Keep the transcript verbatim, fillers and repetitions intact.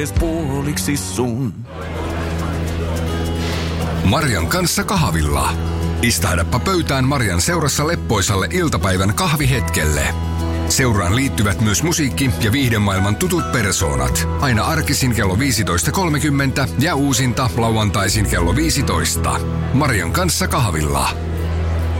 puoliksi sun. Marian kanssa kahvilla. Istahdappa pöytään Marian seurassa leppoisalle iltapäivän kahvihetkelle. Seuraan liittyvät myös musiikki- ja viihdemaailman tutut persoonat. Aina arkisin kello viisitoista kolmekymmentä ja uusinta lauantaisin kello viisitoista. Marian kanssa kahvilla.